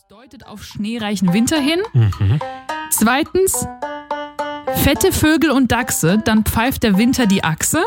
deutet auf schneereichen Winter hin. Zweitens, fette Vögel und Dachse, dann pfeift der Winter die Achse.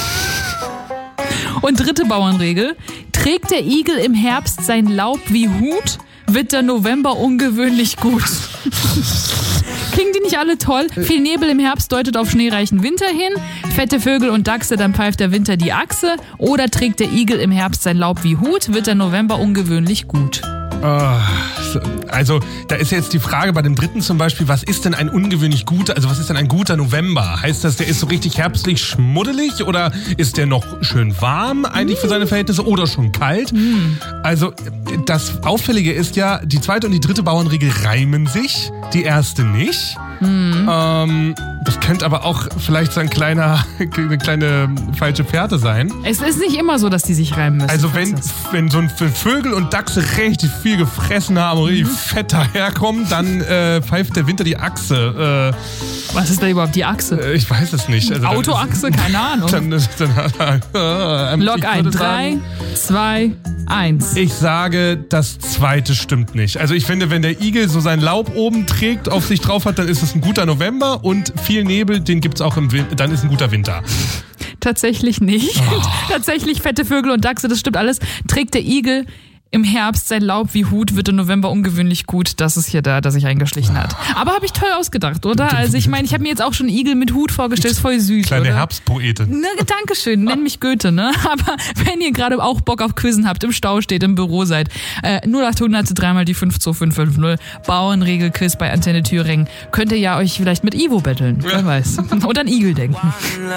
Und dritte Bauernregel, trägt der Igel im Herbst sein Laub wie Hut, wird der November ungewöhnlich gut. Klingen die nicht alle toll? Viel Nebel im Herbst deutet auf schneereichen Winter hin. Fette Vögel und Dachse, dann pfeift der Winter die Achse. Oder trägt der Igel im Herbst sein Laub wie Hut, wird der November ungewöhnlich gut. Also, da ist jetzt die Frage bei dem dritten zum Beispiel, was ist denn ein ungewöhnlich guter, also was ist denn ein guter November? Heißt das, der ist so richtig herbstlich schmuddelig oder ist der noch schön warm eigentlich für seine Verhältnisse oder schon kalt? Also, das Auffällige ist ja, die zweite und die dritte Bauernregel reimen sich, die erste nicht. Das könnte aber auch vielleicht so eine kleine falsche Fährte sein. Es ist nicht immer so, dass die sich reimen müssen. Also wenn so ein Vögel und Dachse richtig viel gefressen haben und richtig fett daherkommen, dann pfeift der Winter die Achse. Was ist da überhaupt die Achse? Ich weiß es nicht. Also Autoachse? Keine Ahnung. Log ein. 3, 2, 1. Ich sage, das zweite stimmt nicht. Also ich finde, wenn der Igel so sein Laub oben trägt, auf sich drauf hat, dann ist es ein guter November und viel Nebel, den gibt's auch im Winter, dann ist ein guter Winter. Tatsächlich nicht. Tatsächlich fette Vögel und Dachse, das stimmt alles. Trägt der Igel im Herbst sein Laub wie Hut, wird im November ungewöhnlich gut. Das ist hier da, dass sich eingeschlichen hat. Aber habe ich toll ausgedacht, oder? Also ich meine, ich habe mir jetzt auch schon Igel mit Hut vorgestellt, ist voll süß, Kleine oder? Herbstpoetin. Ne, Dankeschön, nenn mich Goethe, ne? Aber wenn ihr gerade auch Bock auf Quizzen habt, im Stau steht, im Büro seid, 0800 dreimal die 52550, Bauernregel-Quiz bei Antenne Thüringen, könnt ihr ja euch vielleicht mit Ivo betteln, wer weiß. Und an Igel denken.